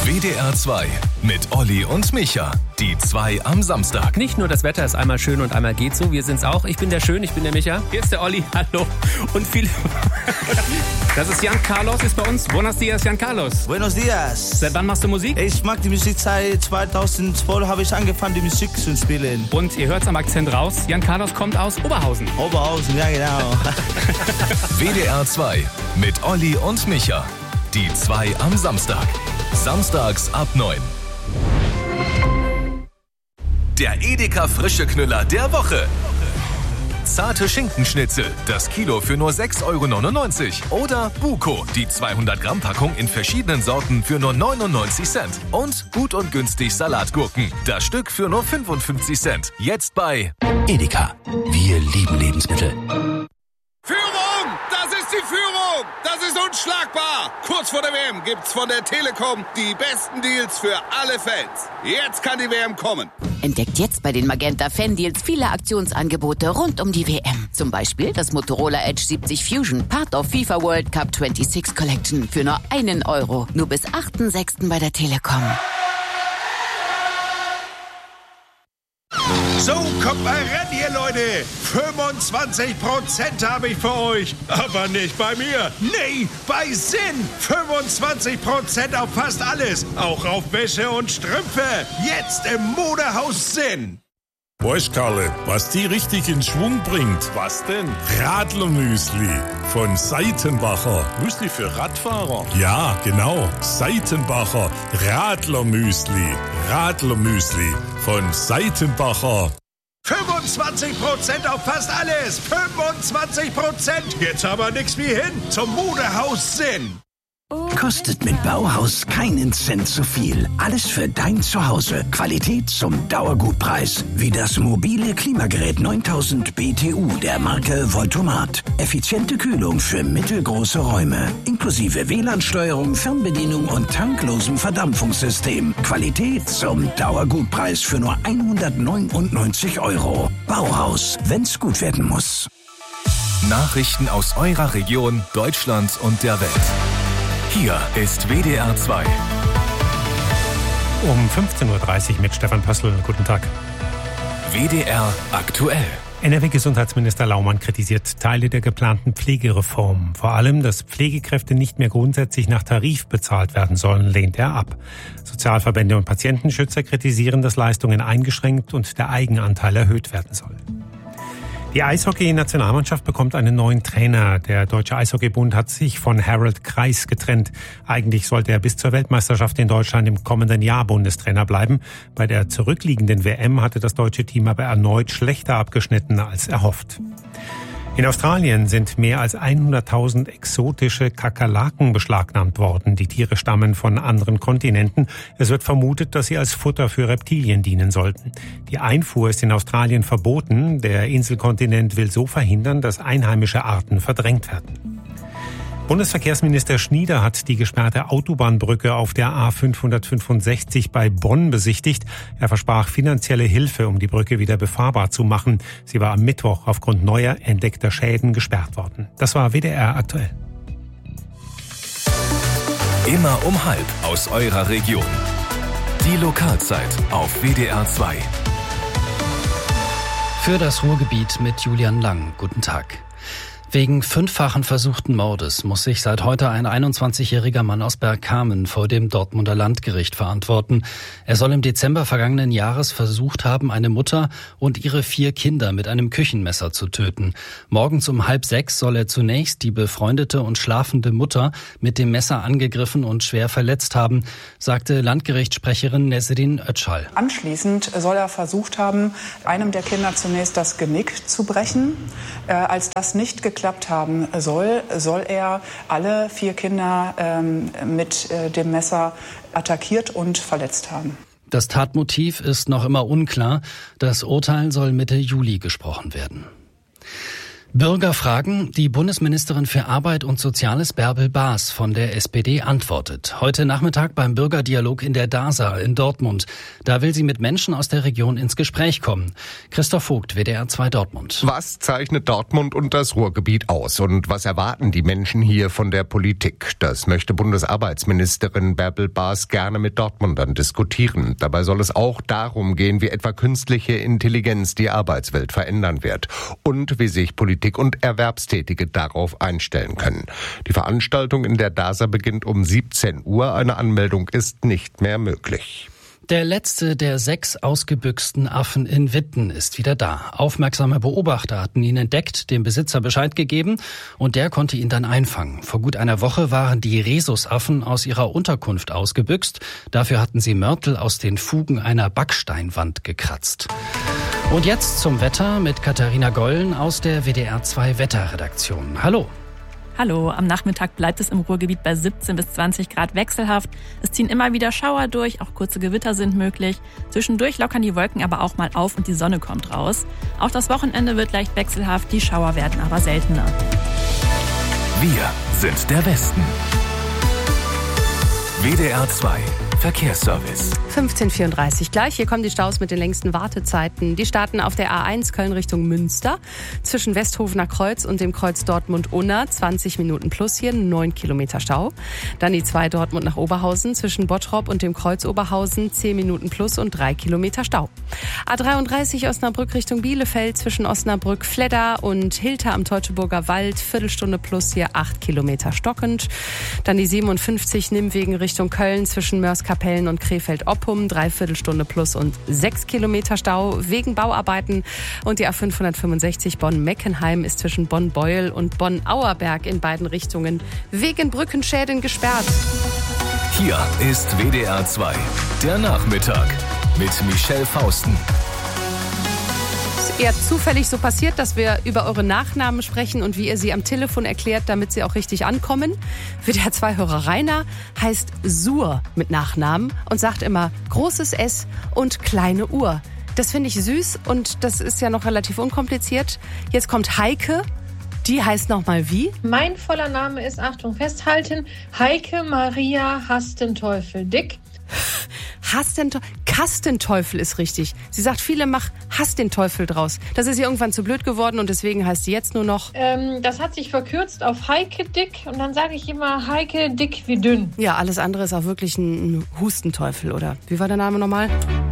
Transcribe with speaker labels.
Speaker 1: WDR 2 mit Olli und Micha. Die 2 am Samstag.
Speaker 2: Nicht nur das Wetter ist einmal schön und einmal geht so, wir sind's auch. Ich bin der Schön, ich bin der Micha. Hier ist der Olli, hallo. Und viele... Das ist Jan Carlos, ist bei uns. Buenos dias, Jan Carlos.
Speaker 3: Buenos dias.
Speaker 2: Seit wann machst du Musik?
Speaker 3: Ich mag die Musik seit 2012, habe ich angefangen, die Musik zu spielen.
Speaker 2: Und ihr hört's am Akzent raus, Jan Carlos kommt aus Oberhausen.
Speaker 3: Oberhausen, ja genau.
Speaker 1: WDR 2 mit Olli und Micha. Die 2 am Samstag. Samstags ab 9. Der Edeka Frische Knüller der Woche. Zarte Schinkenschnitzel, das Kilo für nur 6,99 €. Oder Buko, die 200-Gramm-Packung in verschiedenen Sorten für nur 99 Cent. Und gut und günstig Salatgurken, das Stück für nur 55 Cent. Jetzt bei
Speaker 4: Edeka. Wir lieben Lebensmittel.
Speaker 5: Führung! Das ist die Führung! Das ist unschlagbar! Kurz vor der WM gibt's von der Telekom die besten Deals für alle Fans. Jetzt kann die WM kommen.
Speaker 6: Entdeckt jetzt bei den Magenta Fan-Deals viele Aktionsangebote rund um die WM. Zum Beispiel das Motorola Edge 70 Fusion, Part of FIFA World Cup 26 Collection für nur €1. Nur bis 8.6. bei der Telekom.
Speaker 7: So, kommt mal ran hier, Leute. 25% habe ich für euch. Aber nicht bei mir. Nee, bei Sinn. 25% auf fast alles. Auch auf Wäsche und Strümpfe. Jetzt im Modehaus Sinn.
Speaker 8: Weißt, Karle, was die richtig in Schwung bringt? Was denn? Radlermüsli von Seitenbacher. Müsli für Radfahrer? Ja, genau. Seitenbacher Radlermüsli. Radlermüsli von Seitenbacher.
Speaker 7: 25% auf fast alles. 25%. Jetzt aber nix wie hin zum Modehaus Sinn.
Speaker 4: Kostet mit Bauhaus keinen Cent zu viel. Alles für dein Zuhause. Qualität zum Dauergutpreis. Wie das mobile Klimagerät 9000 BTU der Marke Voltomat. Effiziente Kühlung für mittelgroße Räume. Inklusive WLAN-Steuerung, Fernbedienung und tanklosem Verdampfungssystem. Qualität zum Dauergutpreis für nur 199 €. Bauhaus, wenn's gut werden muss.
Speaker 1: Nachrichten aus eurer Region, Deutschland und der Welt. Hier ist WDR 2.
Speaker 9: Um 15.30 Uhr mit Stefan Pössl. Guten Tag.
Speaker 1: WDR aktuell.
Speaker 9: NRW-Gesundheitsminister Laumann kritisiert Teile der geplanten Pflegereform. Vor allem, dass Pflegekräfte nicht mehr grundsätzlich nach Tarif bezahlt werden sollen, lehnt er ab. Sozialverbände und Patientenschützer kritisieren, dass Leistungen eingeschränkt und der Eigenanteil erhöht werden soll. Die Eishockey-Nationalmannschaft bekommt einen neuen Trainer. Der Deutsche Eishockeybund hat sich von Harold Kreis getrennt. Eigentlich sollte er bis zur Weltmeisterschaft in Deutschland im kommenden Jahr Bundestrainer bleiben. Bei der zurückliegenden WM hatte das deutsche Team aber erneut schlechter abgeschnitten als erhofft. In Australien sind mehr als 100.000 exotische Kakerlaken beschlagnahmt worden. Die Tiere stammen von anderen Kontinenten. Es wird vermutet, dass sie als Futter für Reptilien dienen sollten. Die Einfuhr ist in Australien verboten. Der Inselkontinent will so verhindern, dass einheimische Arten verdrängt werden. Bundesverkehrsminister Schnieder hat die gesperrte Autobahnbrücke auf der A565 bei Bonn besichtigt. Er versprach finanzielle Hilfe, um die Brücke wieder befahrbar zu machen. Sie war am Mittwoch aufgrund neuer entdeckter Schäden gesperrt worden. Das war WDR aktuell.
Speaker 1: Immer um 12 aus eurer Region. Die Lokalzeit auf WDR 2.
Speaker 10: Für das Ruhrgebiet mit Julian Lang. Guten Tag. Wegen 5-fachen versuchten Mordes muss sich seit heute ein 21-jähriger Mann aus Bergkamen vor dem Dortmunder Landgericht verantworten. Er soll im Dezember vergangenen Jahres versucht haben, eine Mutter und ihre 4 Kinder mit einem Küchenmesser zu töten. Morgens um 5:30 soll er zunächst die befreundete und schlafende Mutter mit dem Messer angegriffen und schwer verletzt haben, sagte Landgerichtssprecherin Nesrin Özschal.
Speaker 11: Anschließend soll er versucht haben, einem der Kinder zunächst das Genick zu brechen. Als das nicht geklappt haben soll er alle 4 Kinder mit dem Messer attackiert und verletzt haben.
Speaker 10: Das Tatmotiv ist noch immer unklar. Das Urteil soll Mitte Juli gesprochen werden. Bürgerfragen. Die Bundesministerin für Arbeit und Soziales Bärbel Baas von der SPD antwortet. Heute Nachmittag beim Bürgerdialog in der DASA in Dortmund. Da will sie mit Menschen aus der Region ins Gespräch kommen. Christoph Vogt, WDR 2 Dortmund.
Speaker 12: Was zeichnet Dortmund und das Ruhrgebiet aus? Und was erwarten die Menschen hier von der Politik? Das möchte Bundesarbeitsministerin Bärbel Baas gerne mit Dortmundern diskutieren. Dabei soll es auch darum gehen, wie etwa künstliche Intelligenz die Arbeitswelt verändern wird. Und wie sich Politik und Erwerbstätige darauf einstellen können. Die Veranstaltung in der DASA beginnt um 17 Uhr. Eine Anmeldung ist nicht mehr möglich.
Speaker 10: Der letzte der 6 ausgebüchsten Affen in Witten ist wieder da. Aufmerksame Beobachter hatten ihn entdeckt, dem Besitzer Bescheid gegeben und der konnte ihn dann einfangen. Vor gut einer Woche waren die Rhesusaffen aus ihrer Unterkunft ausgebüxt. Dafür hatten sie Mörtel aus den Fugen einer Backsteinwand gekratzt. Und jetzt zum Wetter mit Katharina Gollen aus der WDR 2 Wetterredaktion. Hallo.
Speaker 13: Hallo, am Nachmittag bleibt es im Ruhrgebiet bei 17 bis 20 Grad wechselhaft. Es ziehen immer wieder Schauer durch, auch kurze Gewitter sind möglich. Zwischendurch lockern die Wolken aber auch mal auf und die Sonne kommt raus. Auch das Wochenende wird leicht wechselhaft, die Schauer werden aber seltener.
Speaker 1: Wir sind der Westen. WDR 2 Verkehrsservice.
Speaker 14: 15:34 gleich. Hier kommen die Staus mit den längsten Wartezeiten. Die starten auf der A1 Köln Richtung Münster. Zwischen Westhofener Kreuz und dem Kreuz Dortmund-Unna 20 Minuten plus hier, 9 Kilometer Stau. Dann die 2 Dortmund nach Oberhausen. Zwischen Bottrop und dem Kreuz Oberhausen 10 Minuten plus und 3 Kilometer Stau. A33 Osnabrück Richtung Bielefeld. Zwischen Osnabrück, Fledda und Hilter am Teutoburger Wald. Viertelstunde plus hier 8 Kilometer stockend. Dann die 57 Nimwegen Richtung Köln. Zwischen Mörs-Kapellen und Krefeld-Oppum, 3/4 Stunde plus und 6 Kilometer Stau wegen Bauarbeiten. Und die A565 Bonn-Meckenheim ist zwischen Bonn-Beuel und Bonn-Auerberg in beiden Richtungen wegen Brückenschäden gesperrt.
Speaker 1: Hier ist WDR 2, der Nachmittag mit Michelle Fausten.
Speaker 14: Eher zufällig so passiert, dass wir über eure Nachnamen sprechen und wie ihr sie am Telefon erklärt, damit sie auch richtig ankommen. WDR 2-Hörer Rainer heißt Sur mit Nachnamen und sagt immer großes S und kleine Uhr. Das finde ich süß und das ist ja noch relativ unkompliziert. Jetzt kommt Heike. Die heißt nochmal wie?
Speaker 15: Mein voller Name ist, Achtung, festhalten, Heike Maria Hastenteufel Dick.
Speaker 14: Kastenteufel ist richtig. Sie sagt, viele machen Hass den Teufel draus. Das ist ihr irgendwann zu blöd geworden und deswegen heißt sie jetzt nur noch...
Speaker 15: Das hat sich verkürzt auf Heike Dick und dann sage ich immer Heike Dick wie dünn.
Speaker 14: Ja, alles andere ist auch wirklich ein Hustenteufel, oder? Wie war der Name nochmal?